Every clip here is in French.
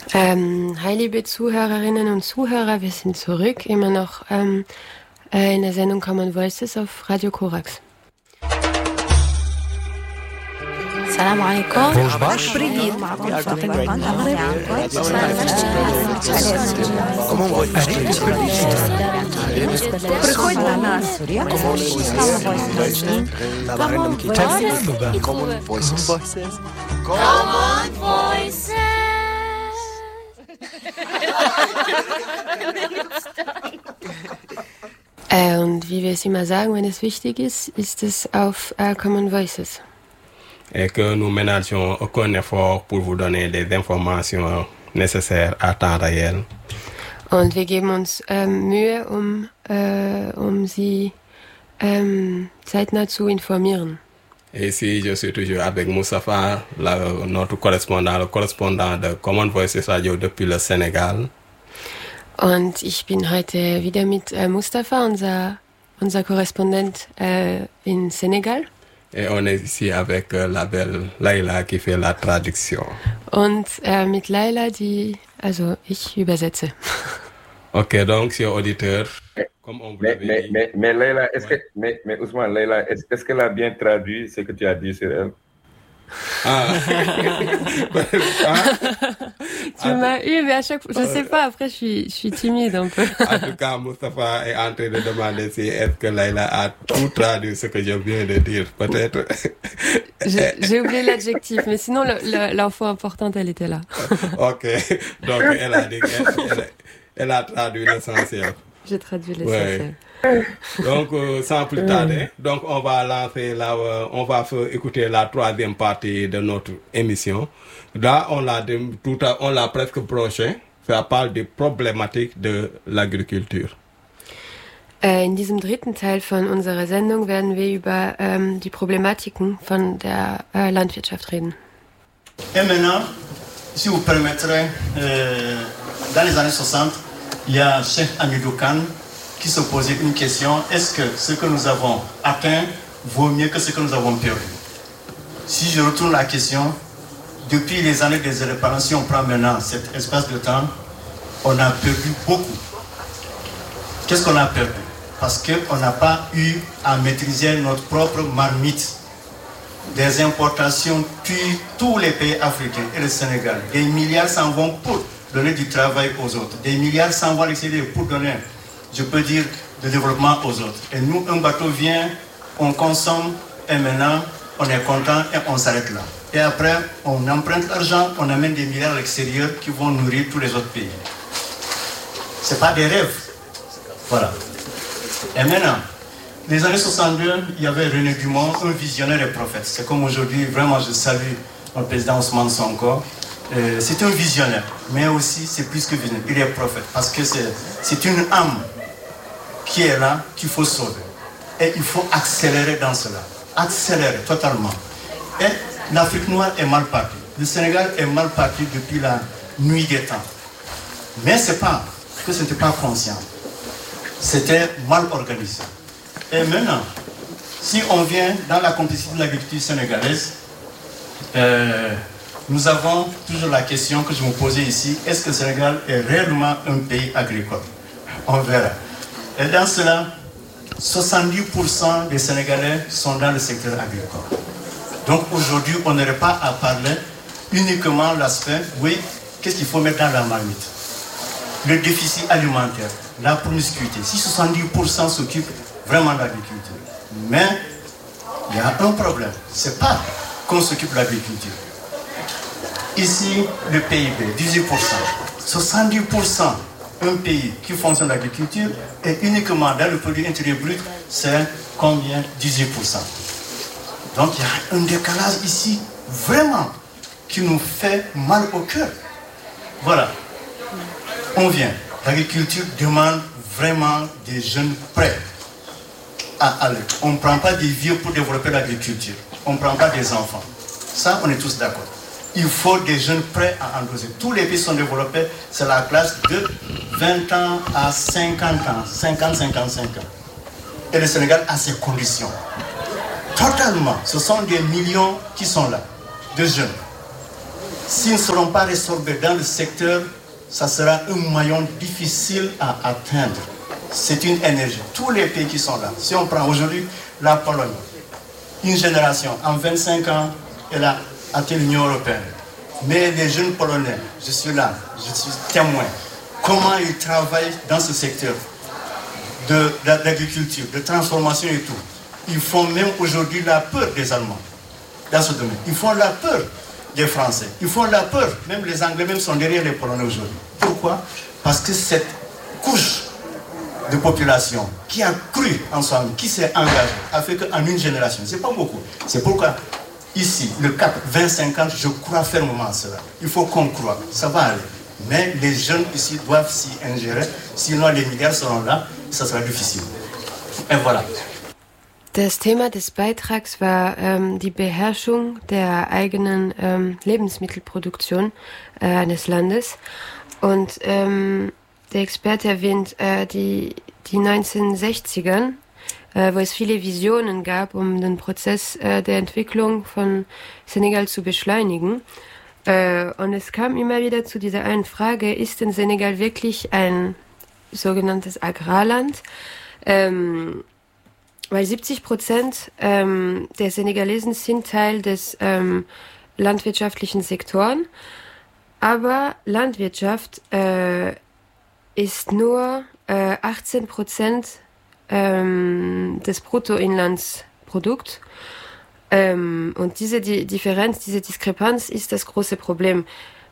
Hi, liebe Zuhörerinnen und Zuhörer, wir sind zurück, immer noch in der Sendung Common Voices auf Radio Korax. السلام عليكم. Привіт. Приходь до нас. Common Voices. Und wie wir es immer sagen, wenn es wichtig ist, ist es auf Common Voices. Et que nous ménageons aucun effort pour vous donner les informations nécessaires à temps réel. Und wir geben uns Mühe, um Sie zeitnah zu informieren. Et ici, je suis toujours avec Moustapha, notre correspondant, le correspondant de Common Voices Radio depuis le Sénégal. Und ich bin heute wieder mit Mustafa, unser Korrespondent in Senegal. Et on est ici avec la belle Laila qui fait la traduction. Und mit Laila, ich übersetze. Ok, donc, chers auditeurs, comme on vous l'avait dit... Mais Laila, mais Ousmane, Laila, est-ce qu'elle a bien traduit ce que tu as dit sur elle? Tu m'as eu, mais à chaque fois, je sais pas, après je suis timide un peu. En tout cas, Moustapha est en train de demander si est-ce que Laila a tout traduit ce que je viens de dire, peut-être. J'ai oublié l'adjectif, mais sinon l'info importante, elle était là. Ok, donc elle a dit qu'elle a traduit l'essentiel. J'ai traduit l'essentiel. Ouais. Donc, sans plus tarder, donc on va lancer on va faire écouter la troisième partie de notre émission. Là, on l'a presque broché. Ça parle des problématiques de l'agriculture. In diesem dritten Teil von unserer Sendung werden wir über die Problematiken von der Landwirtschaft reden. Et maintenant, si vous permettrez, dans les années 60, il y a Cheikh Hamidou Kane qui se posait une question: est-ce que ce que nous avons atteint vaut mieux que ce que nous avons perdu? Si je retourne la question, depuis les années des indépendances, si on prend maintenant cet espace de temps, on a perdu beaucoup. Qu'est-ce qu'on a perdu? Parce qu'on n'a pas eu à maîtriser notre propre marmite. Des importations tuent tous les pays africains et le Sénégal. Des milliards s'en vont pour donner du travail aux autres. Des milliards s'en vont à l'extérieur pour donner, je peux dire, de développement aux autres. Et nous, un bateau vient, on consomme, et maintenant, on est content et on s'arrête là. Et après, on emprunte l'argent, on amène des milliards à l'extérieur qui vont nourrir tous les autres pays. Ce n'est pas des rêves. Voilà. Et maintenant, les années 62, il y avait René Dumont, un visionnaire et prophète. C'est comme aujourd'hui, vraiment, je salue mon président Ousmane Sonko. C'est un visionnaire, mais aussi c'est plus que visionnaire, il est prophète. Parce que c'est une âme qui est là, qu'il faut sauver. Et il faut accélérer dans cela. Accélérer totalement. Et l'Afrique noire est mal partie. Le Sénégal est mal parti depuis la nuit des temps. Mais c'est pas que ce n'était pas conscient. C'était mal organisé. Et maintenant, si on vient dans la compétition de l'agriculture sénégalaise, nous avons toujours la question que je me posais ici: est-ce que le Sénégal est réellement un pays agricole? On verra. Et dans cela, 70% des Sénégalais sont dans le secteur agricole. Donc aujourd'hui, on n'aurait pas à parler uniquement l'aspect, oui, qu'est-ce qu'il faut mettre dans la marmite? Le déficit alimentaire, la promiscuité. Si 70% s'occupent vraiment de l'agriculture. Mais il y a un problème. C'est pas qu'on s'occupe de l'agriculture. Ici, le PIB, 18%. 70%, un pays qui fonctionne l'agriculture, et uniquement dans le produit intérieur brut, c'est combien? 18%. Donc il y a un décalage ici, vraiment, qui nous fait mal au cœur. Voilà. On vient. L'agriculture demande vraiment des jeunes prêts à aller. On ne prend pas des vieux pour développer l'agriculture. On ne prend pas des enfants. Ça, on est tous d'accord. Il faut des jeunes prêts à endoser. Tous les pays sont développés, c'est la classe de 20 ans à 50 ans, 50-55 ans. Et le Sénégal a ses conditions. Totalement. Ce sont des millions qui sont là, de jeunes. s'ils ne seront pas résorbés dans le secteur, ça sera un maillon difficile à atteindre. C'est une énergie. Tous les pays qui sont là, si on prend aujourd'hui la Pologne, une génération, en 25 ans, elle a atteint l'Union européenne. Mais les jeunes Polonais, je suis là, je suis témoin, comment ils travaillent dans ce secteur de l'agriculture, de transformation et tout. Ils font même aujourd'hui la peur des Allemands dans ce domaine. Ils font la peur des Français. Ils font la peur. Même les Anglais même sont derrière les Polonais aujourd'hui. Pourquoi? Parce que cette couche de population qui a cru en soi, qui s'est engagée, a fait qu'en une génération, c'est pas beaucoup. C'est pourquoi ici, le cap 2050, je crois fermement à cela. Il faut qu'on croie. Ça va aller. Mais les jeunes ici doivent s'y ingérer. Sinon, les milliards seront là. Ça sera difficile. Et voilà. Das Thema des Beitrags war die Beherrschung der eigenen Lebensmittelproduktion eines Landes. Und der Experte erwähnt die 1960ern, wo es viele Visionen gab, um den Prozess der Entwicklung von Senegal zu beschleunigen. Und es kam immer wieder zu dieser einen Frage, ist denn Senegal wirklich ein sogenanntes Agrarland? Weil 70% der Senegalesen sind Teil des landwirtschaftlichen Sektoren, aber Landwirtschaft ist nur 18% des Bruttoinlandsprodukts. Und diese Differenz, diese Diskrepanz ist das große Problem.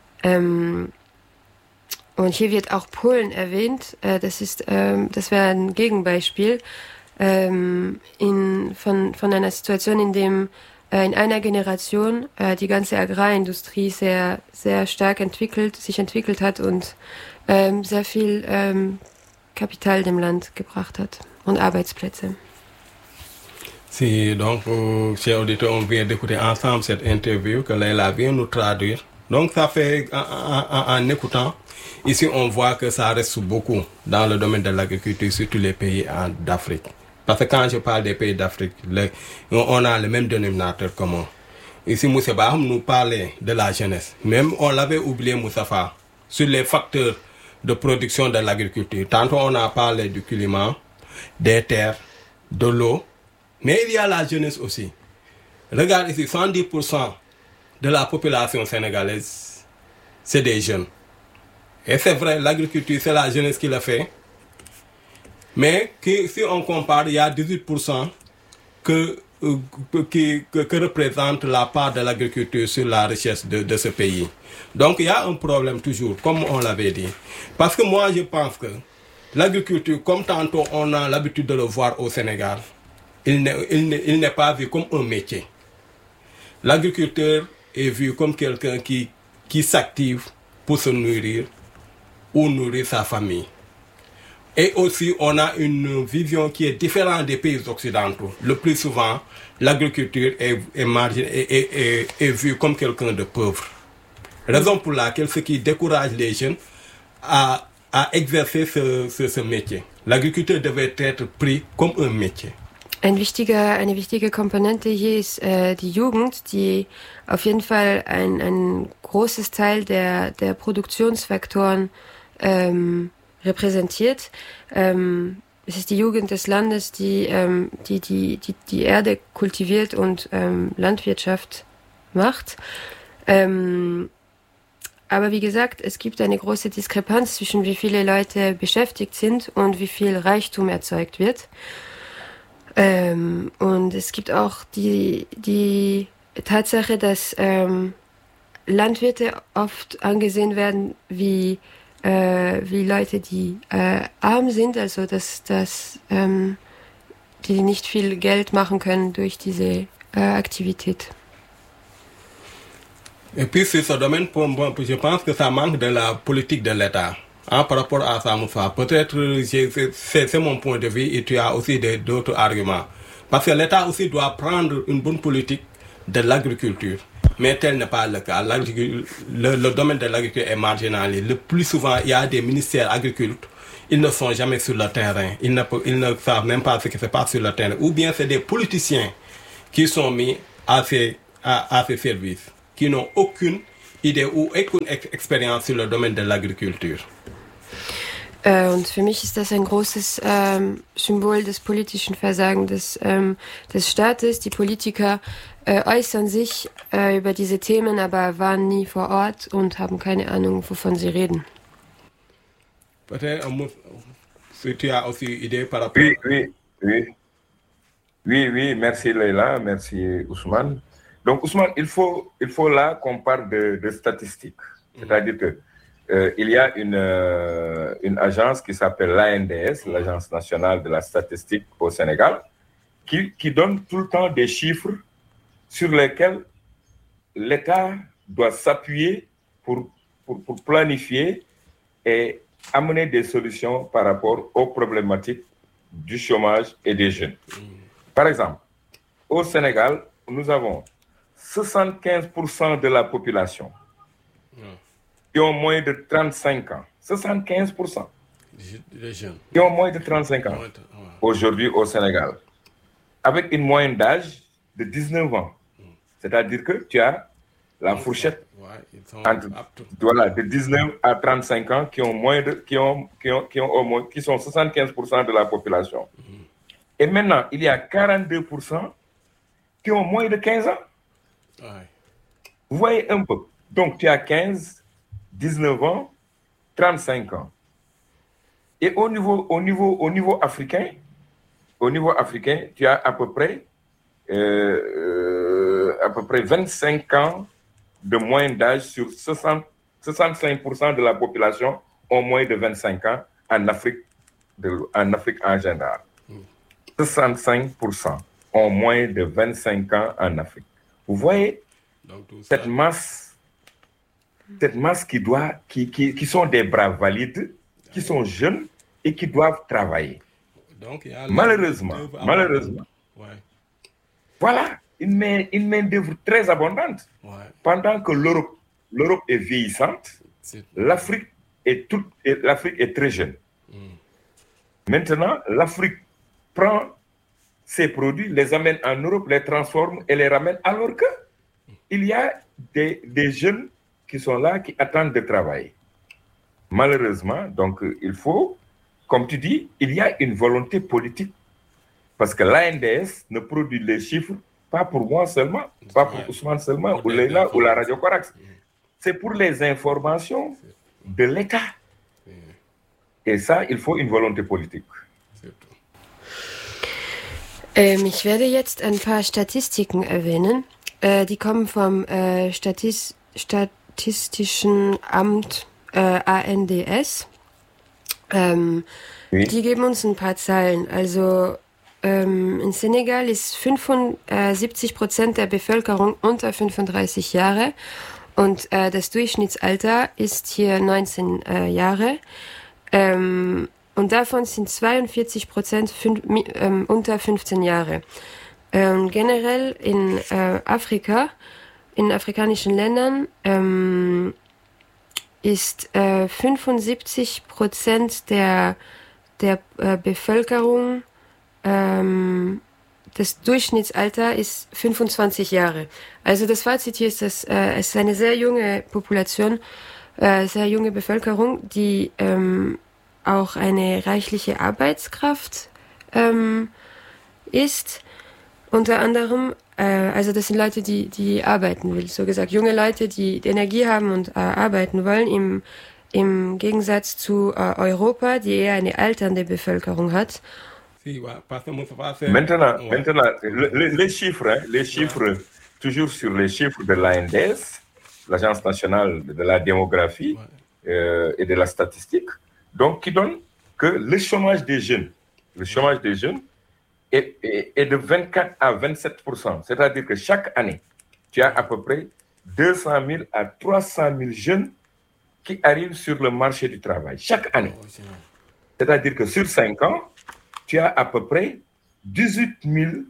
Und hier wird auch Polen erwähnt. Das wäre ein Gegenbeispiel von einer Situation, in dem in einer Generation die ganze Agrarindustrie sehr, sehr stark sich entwickelt hat und sehr viel Kapital dem Land gebracht hat und Arbeitsplätze. Si, donc, chers auditeurs, on vient d'écouter ensemble cette interview que Leila vient nous traduire. Donc, ça fait, en écoutant, ici, on voit que ça reste beaucoup dans le domaine de l'agriculture, surtout les pays d'Afrique. Parce que quand je parle des pays d'Afrique, on a le même dénominateur commun. Ici, Moussa Baham nous parlait de la jeunesse. Même, on l'avait oublié, Moussafa, sur les facteurs de production de l'agriculture. Tantôt, on a parlé du climat, des terres, de l'eau. Mais il y a la jeunesse aussi. Regarde ici, 110% de la population sénégalaise, c'est des jeunes. Et c'est vrai, l'agriculture, c'est la jeunesse qui le fait. Mais si on compare, il y a 18% que représente la part de l'agriculture sur la richesse de ce pays. Donc il y a un problème toujours, comme on l'avait dit. Parce que moi, je pense que l'agriculture, comme tantôt on a l'habitude de le voir au Sénégal, il n'est pas vu comme un métier. L'agriculteur est vu comme quelqu'un qui s'active pour se nourrir ou nourrir sa famille. Et aussi, on a une vision qui est différente des pays occidentaux. Le plus souvent, l'agriculture est vue comme quelqu'un de pauvre. Raison pour laquelle ce qui décourage les jeunes à exercer ce métier. L'agriculture devait être pris comme un métier. Eine wichtige Komponente hier ist die Jugend, die auf jeden Fall ein großes Teil der Produktionsfaktoren repräsentiert. Es ist die Jugend des Landes, die Erde kultiviert und Landwirtschaft macht. Aber wie gesagt, es gibt eine große Diskrepanz zwischen wie viele Leute beschäftigt sind und wie viel Reichtum erzeugt wird. Und es gibt auch die Tatsache, dass Landwirte oft angesehen werden wie Leute, die arm sind, also dass die nicht viel Geld machen können durch diese Aktivität. Et puis sur ce domaine, je pense que ça manque de la politique de l'État. Par rapport à ça, Moussa, peut-être c'est mon point de vue et tu as aussi d'autres arguments. Parce que l'État aussi doit prendre une bonne politique de l'agriculture. Mais tel n'est pas le cas. Le domaine de l'agriculture est marginalisé. Le plus souvent, il y a des ministères agriculteurs. Ils ne sont jamais sur le terrain. Ils ne savent même pas ce qui se passe sur le terrain. Ou bien c'est des politiciens qui sont mis à ces services, qui n'ont aucune Idee ou Experience sur le domaine de l'agriculture? Und für mich ist das ein großes Symbol des politischen Versagens des Staates. Die Politiker äußern sich über diese Themen, aber waren nie vor Ort und haben keine Ahnung, wovon sie reden. Peut-être, si tu as aussi une idée par rapport... Oui, merci Leila, merci Ousmane. Donc Ousmane, il faut là qu'on parle de statistiques. C'est-à-dire que il y a une agence qui s'appelle l'ANDS, l'Agence nationale de la statistique au Sénégal, qui donne tout le temps des chiffres sur lesquels l'État doit s'appuyer pour planifier et amener des solutions par rapport aux problématiques du chômage et des jeunes. Par exemple, au Sénégal, nous avons 75% de la population qui ont moins de 35 ans. 75%. Les jeunes. Qui ont moins de 35 ans aujourd'hui au Sénégal. Avec une moyenne d'âge de 19 ans. C'est-à-dire que tu as la fourchette entre, de 19 à 35 ans qui ont moins de, qui sont 75% de la population. Et maintenant, il y a 42% qui ont moins de 15 ans. Vous voyez un peu. Donc, tu as 15, 19 ans, 35 ans. Et au niveau africain, tu as à peu près 25 ans de moyenne d'âge sur 65% de la population ont moins de 25 ans en Afrique en général. 65% ont moins de 25 ans en Afrique. Vous voyez cette masse qui sont des bras valides, qui sont jeunes et qui doivent travailler. Donc, malheureusement, voilà une main-d'œuvre très abondante. Pendant que l'Europe est vieillissante, l'Afrique est très jeune. Maintenant, l'Afrique prend ces produits, les amène en Europe, les transforme et les ramène, alors qu'il y a des jeunes qui sont là, qui attendent de travailler. Malheureusement, donc il faut, comme tu dis, il y a une volonté politique. Parce que l'ANDS ne produit les chiffres pas pour moi seulement, pas pour Ousmane seulement, ou Leila, ou la Radio Corax. C'est pour les informations de l'État. Et ça, il faut une volonté politique. Ich werde jetzt ein paar Statistiken erwähnen. Die kommen vom Statistischen Amt ANDS. Die geben uns ein paar Zahlen. Also in Senegal ist 75% der Bevölkerung unter 35 Jahre und das Durchschnittsalter ist hier 19 Jahre. Und davon sind 42% unter 15 Jahre. Generell in Afrika, in afrikanischen Ländern, ist 75% der Bevölkerung, das Durchschnittsalter ist 25 Jahre. Also das Fazit hier ist, dass es ist eine sehr junge Population, sehr junge Bevölkerung, die auch eine reichliche Arbeitskraft ist. Unter anderem, also das sind Leute, die arbeiten will, so gesagt. Junge Leute, die Energie haben und arbeiten wollen, im Gegensatz zu Europa, die eher eine alternde Bevölkerung hat. Maintenant, les chiffres, toujours sur les chiffres de l'ANDS, l'Agence nationale de la démographie et de la statistique, donc qui donne que le chômage des jeunes est de 24 à 27%. C'est-à-dire que chaque année, tu as à peu près 200 000 à 300 000 jeunes qui arrivent sur le marché du travail. Chaque année. C'est-à-dire que sur 5 ans, tu as à peu près 18 000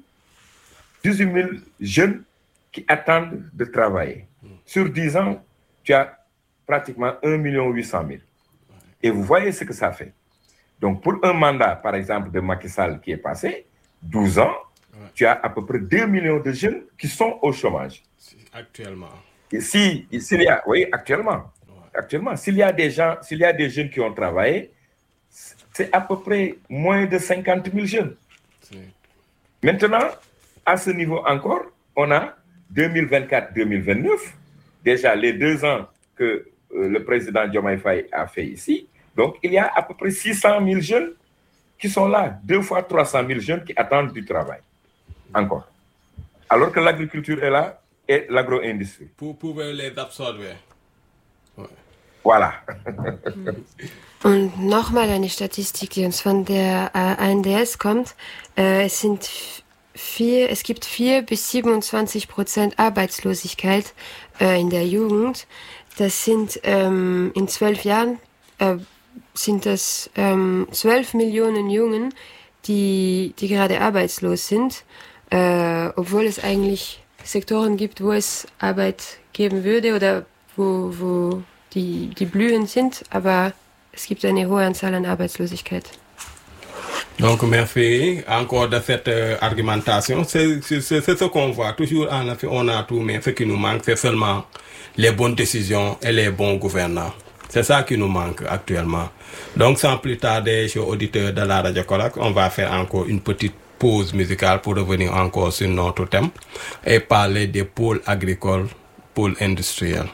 jeunes qui attendent de travailler. Sur 10 ans, tu as pratiquement 1 800 000. Et vous voyez ce que ça fait. Donc, pour un mandat, par exemple, de Macky Sall qui est passé, 12 ans, tu as à peu près 2 millions de jeunes qui sont au chômage. Actuellement. s'il y a, oui, actuellement, s'il y a des jeunes qui ont travaillé, c'est à peu près moins de 50 000 jeunes. Maintenant, à ce niveau encore, on a 2024-2029, déjà les 2 ans que le président Diomaye Faye a fait ici. Donc, il y a à peu près 600 000 jeunes qui sont là, 2 fois 300 000 jeunes qui attendent du travail. Encore. Alors que l'agriculture est là et l'agro-industrie. Pour pouvoir les absorber. Ouais. Voilà. Und nochmal eine Statistik, die uns von der ANDS kommt. Es gibt 4 bis 27% Arbeitslosigkeit in der Jugend. Das sind in 12 Jahren sind das 12 Millionen Jungen, die gerade arbeitslos sind, obwohl es eigentlich Sektoren gibt, wo es Arbeit geben würde oder wo die blühend sind, aber es gibt eine hohe Anzahl an Arbeitslosigkeit. Donc, merci encore de cette argumentation. C'est ce qu'on voit. Toujours en Afrique, on a tout, mais ce qui nous manque, c'est seulement les bonnes décisions et les bons gouvernants. C'est ça qui nous manque actuellement. Donc, sans plus tarder, chers auditeurs de la Radio Korak, on va faire encore une petite pause musicale pour revenir encore sur notre thème et parler des pôles agricoles, pôles industriels.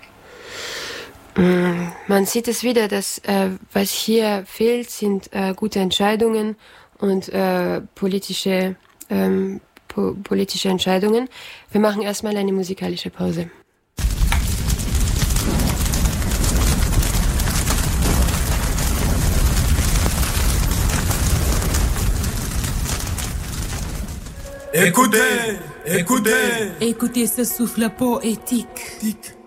Man sieht es wieder, dass was hier fehlt, sind gute Entscheidungen und politische Entscheidungen. Wir machen erstmal eine musikalische Pause. Écoutez ce souffle poétique.